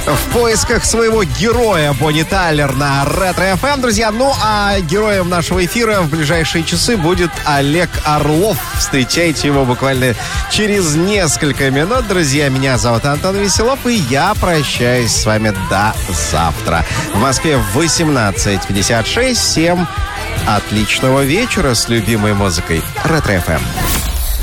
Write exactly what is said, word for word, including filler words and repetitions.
В поисках своего героя Бонни Тайлер на Ретро-эф эм, друзья. Ну, а героем нашего эфира в ближайшие часы будет Олег Орлов. Встречайте его буквально через несколько минут, друзья. Меня зовут Антон Веселов, и я прощаюсь с вами до завтра. В Москве восемнадцать пятьдесят шесть. Всем отличного вечера с любимой музыкой Ретро-эф эм.